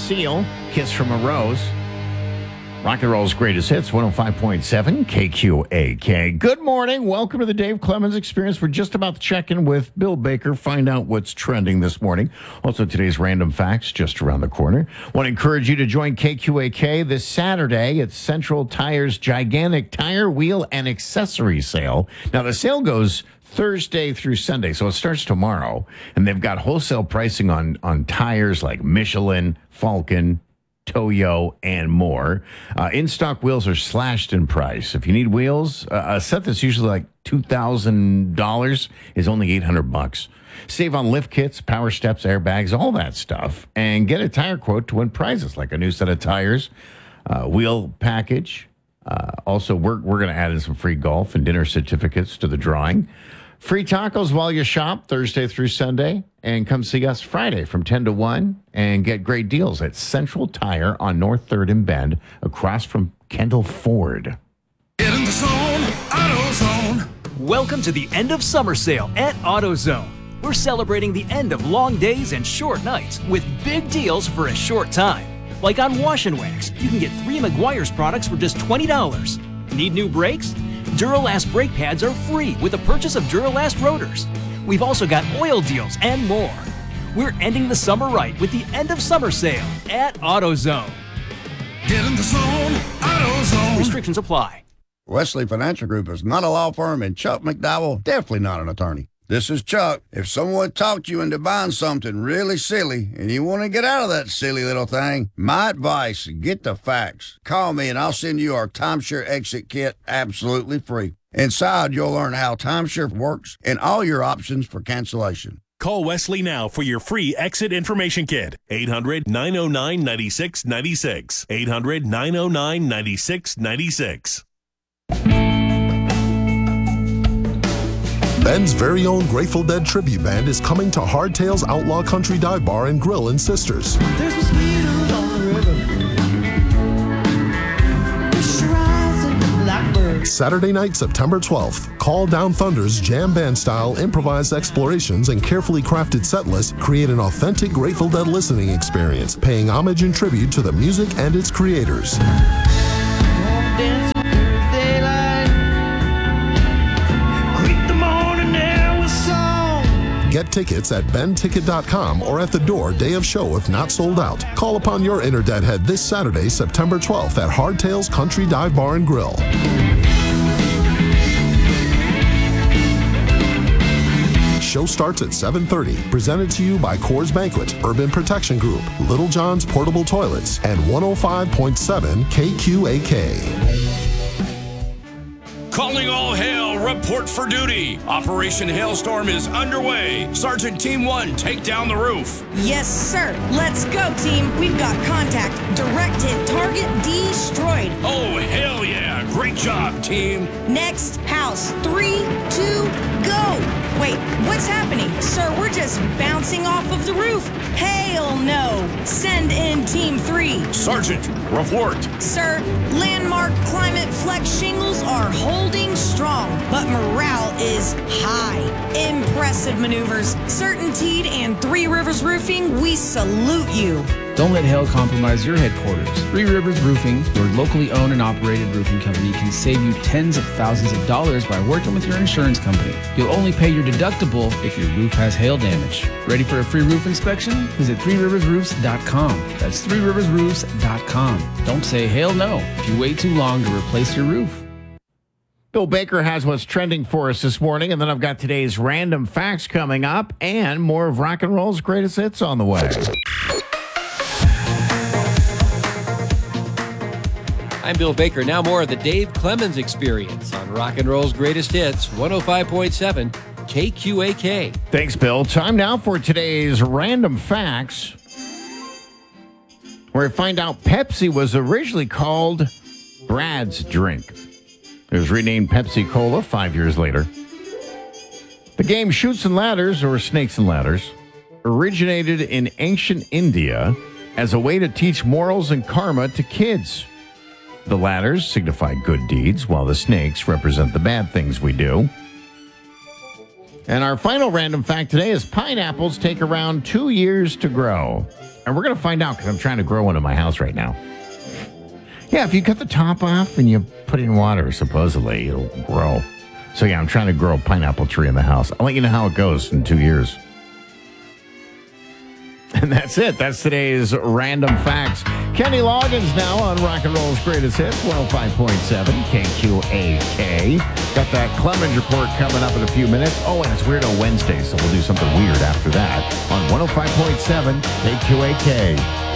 Seal, Kiss from a Rose. Rock and Roll's greatest hits, 105.7 KQAK. Good morning. Welcome to the Dave Clemens Experience. We're just about to check in with Bill Baker, find out what's trending this morning. Also, today's random facts just around the corner. Want to encourage you to join KQAK this Saturday at Central Tire's gigantic tire, wheel, and accessory sale. Now, the sale goes Thursday through Sunday, so it starts tomorrow. And they've got wholesale pricing on tires like Michelin, Falcon, Toyo, and more. In-stock wheels are slashed in price. If you need wheels, a set that's usually like $2,000 is only $800. Save on lift kits, power steps, airbags, all that stuff, and get a tire quote to win prizes like a new set of tires, wheel package. Also, we're going to add in some free golf and dinner certificates to the drawing. Free tacos while you shop Thursday through Sunday. And come see us Friday from 10 to 1 and get great deals at Central Tire on North 3rd and Bend across from Kendall Ford. Get in the zone, AutoZone. Welcome to the end of summer sale at AutoZone. We're celebrating the end of long days and short nights with big deals for a short time. Like on Wash and Wax, you can get 3 Meguiar's products for just $20. Need new brakes? Duralast brake pads are free with the purchase of Duralast rotors. We've also got oil deals and more. We're ending the summer right with the end of summer sale at AutoZone. Get in the zone, AutoZone. Restrictions apply. Wesley Financial Group is not a law firm, and Chuck McDowell definitely not an attorney. This is Chuck. If someone talked you into buying something really silly and you want to get out of that silly little thing, my advice, get the facts. Call me and I'll send you our timeshare exit kit absolutely free. Inside, you'll learn how timeshare works and all your options for cancellation. Call Wesley now for your free exit information kit. 800-909-9696. 800-909-9696. Ben's very own Grateful Dead tribute band is coming to Hardtail's Outlaw Country Dive Bar and Grill in Sisters. There's mosquitoes on the river. Pressurized like birds. Saturday night, September 12th. Call Down Thunder's jam band style improvised explorations and carefully crafted set list create an authentic Grateful Dead listening experience, paying homage and tribute to the music and its creators. Dancing through the daylight. Greet the morning air with song. Get tickets at benticket.com or at the door day of show if not sold out. Call upon your inner deadhead this Saturday, September 12th at Hardtail's Country Dive Bar and Grill. Show starts at 7:30. Presented to you by Coors Banquet, Urban Protection Group, Little John's Portable Toilets, and 105.7 KQAK. Calling all hail, report for duty. Operation Hailstorm is underway. Sergeant Team 1, take down the roof. Yes, sir. Let's go, team. We've got contact. Direct hit target destroyed. Oh, hell yeah. Great job, team. Next house. 3, 2, go. Wait, what's happening? Sir, we're just bouncing off of the roof. Hell no. Send in Team 3. Sergeant, report. Sir, landmark climate flex shingles are holding strong, but morale is high. Impressive maneuvers. Certainteed and Three Rivers Roofing, we salute you. Don't let hail compromise your headquarters. Three Rivers Roofing, your locally owned and operated roofing company, can save you tens of thousands of dollars by working with your insurance company. You'll only pay your deductible if your roof has hail damage. Ready for a free roof inspection? Visit threeriversroofs.com. That's threeriversroofs.com. Don't say hail no if you wait too long to replace your roof. Bill Baker has what's trending for us this morning, and then I've got today's random facts coming up and more of rock and roll's greatest hits on the way. I'm Bill Baker. Now more of the Dave Clemens Experience on Rock and Roll's Greatest Hits, 105.7 KQAK. Thanks, Bill. Time now for today's random facts, where we find out Pepsi was originally called Brad's Drink. It was renamed Pepsi Cola 5 years later. The game Chutes and Ladders, or Snakes and Ladders, originated in ancient India as a way to teach morals and karma to kids. The ladders signify good deeds, while the snakes represent the bad things we do. And our final random fact today is pineapples take around 2 years to grow. And we're going to find out because I'm trying to grow one in my house right now. Yeah, if you cut the top off and you put it in water, supposedly it'll grow. So yeah, I'm trying to grow a pineapple tree in the house. I'll let you know how it goes in 2 years. And that's it. That's today's Random Facts. Kenny Loggins now on Rock and Roll's Greatest Hits, 105.7 KQAK. Got that Clemens report coming up in a few minutes. Oh, and it's Weirdo Wednesday, so we'll do something weird after that on 105.7 KQAK.